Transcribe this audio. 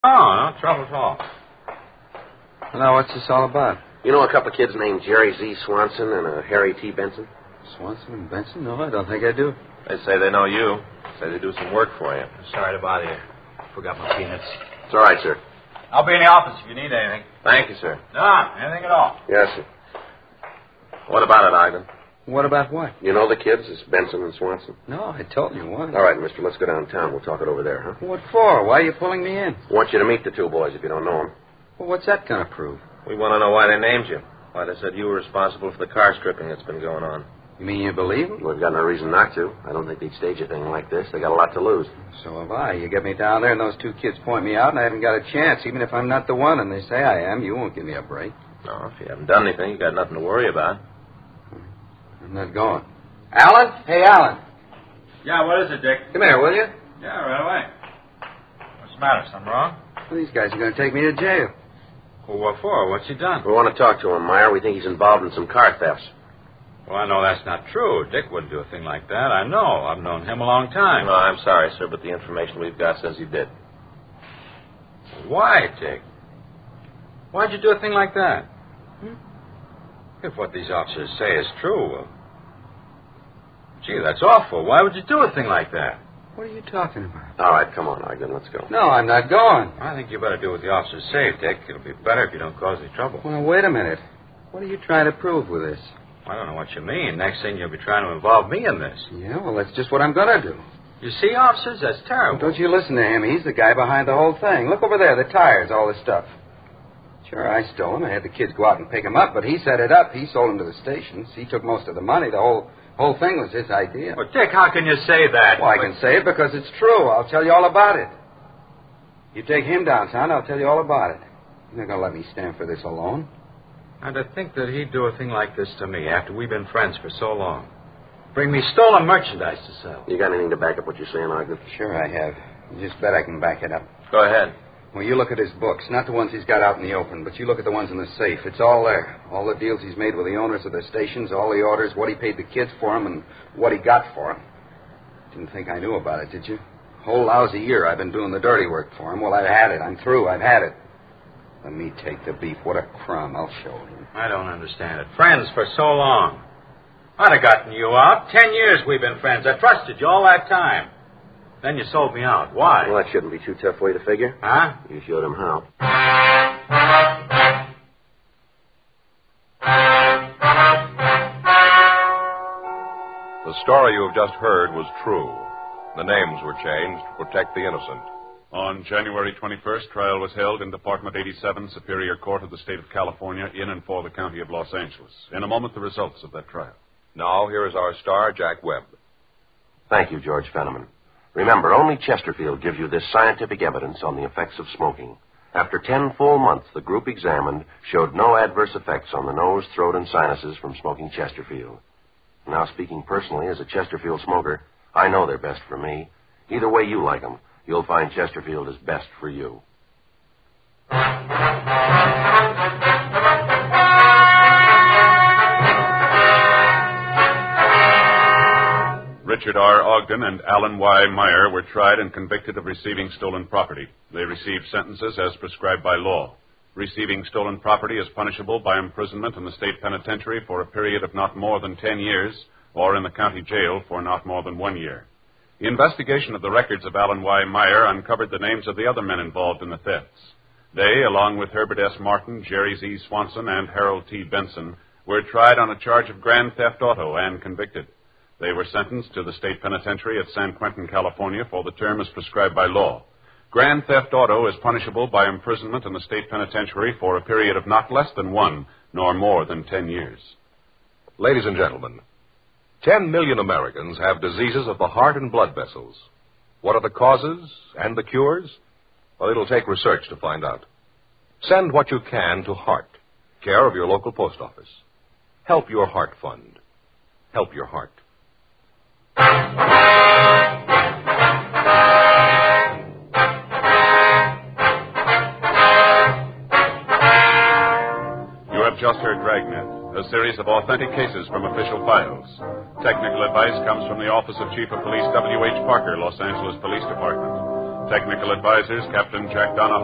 No trouble at all. Now, what's this all about? You know a couple of kids named Jerry Z. Swanson and Harry T. Benson? Swanson and Benson? No, I don't think I do. They say they know you. Say they do some work for you. Sorry to bother you. Forgot my peanuts. It's all right, sir. I'll be in the office if you need anything. Thank you, sir. No, anything at all. Yes, sir. What about it, Ivan? What about what? You know the kids? It's Benson and Swanson. No, I told you what. All right, mister, let's go downtown. We'll talk it over there, huh? What for? Why are you pulling me in? I want you to meet the two boys if you don't know them. Well, what's that going to prove? We want to know why they named you. Why they said you were responsible for the car stripping that's been going on. You mean you believe them? We've got no reason not to. I don't think they'd stage a thing like this. They got a lot to lose. So have I. You get me down there and those two kids point me out and I haven't got a chance. Even if I'm not the one and they say I am, you won't give me a break. No, if you haven't done anything, you got nothing to worry about. I'm not going. Alan? Hey, Alan. Yeah, what is it, Dick? Come here, will you? Yeah, right away. What's the matter? Something wrong? Well, these guys are going to take me to jail. Well, what for? What's he done? We want to talk to him, Meyer. We think he's involved in some car thefts. Well, I know that's not true. Dick wouldn't do a thing like that. I know. I've known him a long time. No, I'm sorry, sir, but the information we've got says he did. Why, Dick? Why'd you do a thing like that? If what these officers say is true, well, gee, that's awful. Why would you do a thing like that? What are you talking about? All right, come on, Ogden. Let's go. No, I'm not going. I think you better do what the officers say, Dick. It'll be better if you don't cause any trouble. Well, wait a minute. What are you trying to prove with this? I don't know what you mean. Next thing you'll be trying to involve me in this. Yeah, well, that's just what I'm going to do. You see, officers, that's terrible. Well, don't you listen to him. He's the guy behind the whole thing. Look over there, the tires, all this stuff. Sure, I stole them. I had the kids go out and pick them up, but he set it up. He sold them to the stations. He took most of the money. The whole thing was his idea. Well, Dick, how can you say that? Well, I can say it because it's true. I'll tell you all about it. You take him downtown, I'll tell you all about it. You're not going to let me stand for this alone. And to think that he'd do a thing like this to me after we've been friends for so long. Bring me stolen merchandise to sell. You got anything to back up what you're saying, Ogden? Sure I have. You just bet I can back it up. Go ahead. Well, you look at his books, not the ones he's got out in the open, but you look at the ones in the safe. It's all there. All the deals he's made with the owners of the stations, all the orders, what he paid the kids for them, and what he got for them. Didn't think I knew about it, did you? Whole lousy year I've been doing the dirty work for him. Well, I've had it. I'm through. I've had it. Let me take the beef. What a crumb. I'll show him. I don't understand it. Friends for so long. I'd have gotten you out. 10 years we've been friends. I trusted you all that time. Then you sold me out. Why? Well, that shouldn't be too tough way to figure. Huh? You showed him how. The story you have just heard was true. The names were changed to protect the innocent. On January 21st, trial was held in Department 87, Superior Court of the State of California, in and for the County of Los Angeles. In a moment, the results of that trial. Now, here is our star, Jack Webb. Thank you, George Fenneman. Remember, only Chesterfield gives you this scientific evidence on the effects of smoking. After 10 full months, the group examined showed no adverse effects on the nose, throat, and sinuses from smoking Chesterfield. Now, speaking personally as a Chesterfield smoker, I know they're best for me. Either way you like them, you'll find Chesterfield is best for you. Richard R. Ogden and Alan Y. Meyer were tried and convicted of receiving stolen property. They received sentences as prescribed by law. Receiving stolen property is punishable by imprisonment in the state penitentiary for a period of not more than 10 years, or in the county jail for not more than 1 year. The investigation of the records of Alan Y. Meyer uncovered the names of the other men involved in the thefts. They, along with Herbert S. Martin, Jerry Z. Swanson, and Harold T. Benson, were tried on a charge of grand theft auto and convicted. They were sentenced to the state penitentiary at San Quentin, California, for the term as prescribed by law. Grand theft auto is punishable by imprisonment in the state penitentiary for a period of not less than 1, nor more than 10 years. Ladies and gentlemen, 10 million Americans have diseases of the heart and blood vessels. What are the causes and the cures? Well, it'll take research to find out. Send what you can to Heart, care of your local post office. Help your heart fund. Help your heart. You have just heard Dragnet, a series of authentic cases from official files. Technical advice comes from the Office of Chief of Police W.H. Parker, Los Angeles Police Department. Technical advisors, Captain Jack Donahoe